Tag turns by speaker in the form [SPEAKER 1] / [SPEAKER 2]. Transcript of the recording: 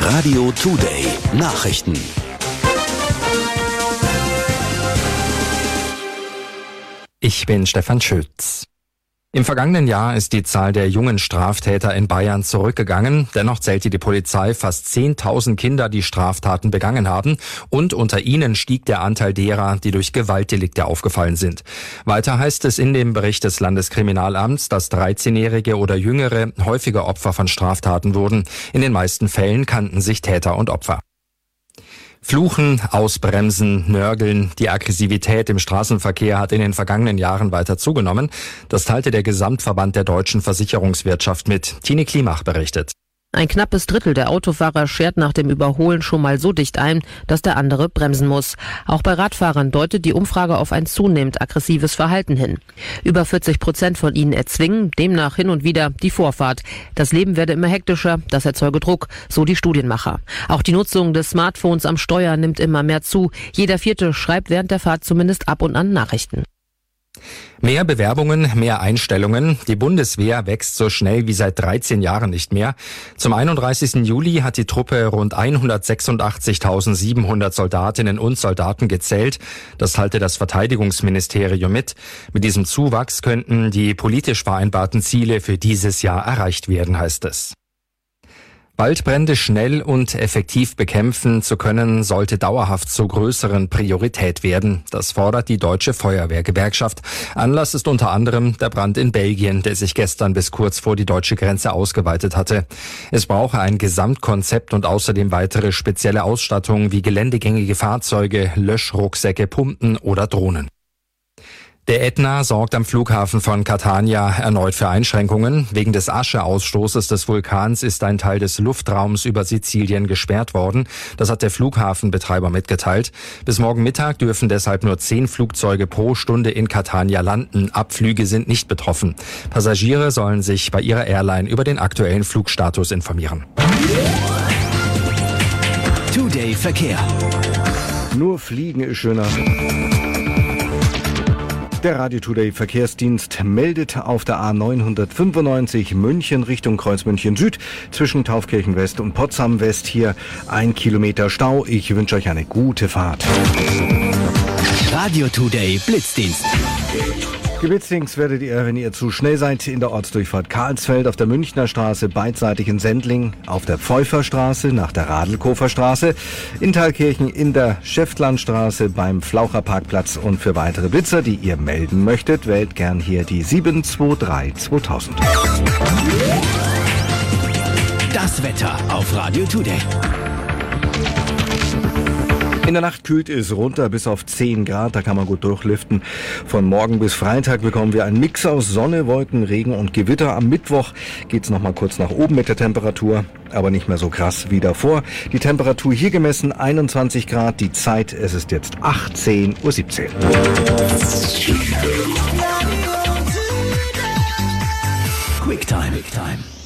[SPEAKER 1] Radio Today Nachrichten.
[SPEAKER 2] Ich bin Stefan Schütz. Im vergangenen Jahr ist die Zahl der jungen Straftäter in Bayern zurückgegangen. Dennoch zählte die Polizei fast 10.000 Kinder, die Straftaten begangen haben. Und unter ihnen stieg der Anteil derer, die durch Gewaltdelikte aufgefallen sind. Weiter heißt es in dem Bericht des Landeskriminalamts, dass 13-Jährige oder Jüngere häufiger Opfer von Straftaten wurden. In den meisten Fällen kannten sich Täter und Opfer. Fluchen, Ausbremsen, Nörgeln. Die Aggressivität im Straßenverkehr hat in den vergangenen Jahren weiter zugenommen. Das teilte der Gesamtverband der deutschen Versicherungswirtschaft mit. Tine Klimach berichtet.
[SPEAKER 3] Ein knappes Drittel der Autofahrer schert nach dem Überholen schon mal so dicht ein, dass der andere bremsen muss. Auch bei Radfahrern deutet die Umfrage auf ein zunehmend aggressives Verhalten hin. Über 40% von ihnen erzwingen demnach hin und wieder die Vorfahrt. Das Leben werde immer hektischer, das erzeuge Druck, so die Studienmacher. Auch die Nutzung des Smartphones am Steuer nimmt immer mehr zu. Jeder Vierte schreibt während der Fahrt zumindest ab und an Nachrichten.
[SPEAKER 2] Mehr Bewerbungen, mehr Einstellungen. Die Bundeswehr wächst so schnell wie seit 13 Jahren nicht mehr. Zum 31. Juli hat die Truppe rund 186.700 Soldatinnen und Soldaten gezählt. Das teilte das Verteidigungsministerium mit. Mit diesem Zuwachs könnten die politisch vereinbarten Ziele für dieses Jahr erreicht werden, heißt es. Waldbrände schnell und effektiv bekämpfen zu können, sollte dauerhaft zur größeren Priorität werden. Das fordert die Deutsche Feuerwehrgewerkschaft. Anlass ist unter anderem der Brand in Belgien, der sich gestern bis kurz vor die deutsche Grenze ausgeweitet hatte. Es brauche ein Gesamtkonzept und außerdem weitere spezielle Ausstattung wie geländegängige Fahrzeuge, Löschrucksäcke, Pumpen oder Drohnen. Der Ätna sorgt am Flughafen von Catania erneut für Einschränkungen. Wegen des Ascheausstoßes des Vulkans ist ein Teil des Luftraums über Sizilien gesperrt worden. Das hat der Flughafenbetreiber mitgeteilt. Bis morgen Mittag dürfen deshalb nur 10 Flugzeuge pro Stunde in Catania landen. Abflüge sind nicht betroffen. Passagiere sollen sich bei ihrer Airline über den aktuellen Flugstatus informieren.
[SPEAKER 1] Today Verkehr.
[SPEAKER 4] Nur Fliegen ist schöner. Der Radio Today Verkehrsdienst meldet auf der A995 München Richtung Kreuzmünchen Süd zwischen Taufkirchen West und Potsdam West hier 1 Kilometer Stau. Ich wünsche euch eine gute Fahrt.
[SPEAKER 1] Radio Today Blitzdienst.
[SPEAKER 4] Geblitzdings werdet ihr, wenn ihr zu schnell seid, in der Ortsdurchfahrt Karlsfeld, auf der Münchner Straße beidseitig in Sendling, auf der Pfeuferstraße nach der Radelkofer Straße, in Thalkirchen in der Schäftlandstraße beim Flaucherparkplatz. Und für weitere Blitzer, die ihr melden möchtet, wählt gern hier die 723 2000.
[SPEAKER 1] Das Wetter auf Radio Today.
[SPEAKER 4] In der Nacht kühlt es runter bis auf 10 Grad, da kann man gut durchlüften. Von morgen bis Freitag bekommen wir einen Mix aus Sonne, Wolken, Regen und Gewitter. Am Mittwoch geht's nochmal kurz nach oben mit der Temperatur, aber nicht mehr so krass wie davor. Die Temperatur hier gemessen 21 Grad, die Zeit, es ist jetzt 18:17 Uhr.
[SPEAKER 1] Quicktime.